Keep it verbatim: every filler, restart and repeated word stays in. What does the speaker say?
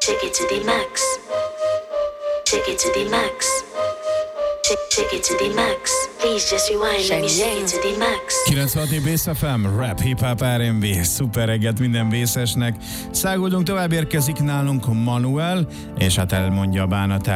Take it to the max. Take it to the max. Take, take it to the max. Please just rewind, let me shake it to the max. kilencvenhat Bass ef em, rap, hip-hop, er end bé, szuper reggelt minden vészesnek. Száguldunk, tovább érkezik nálunk Manuel, és hát elmondja a bánatát.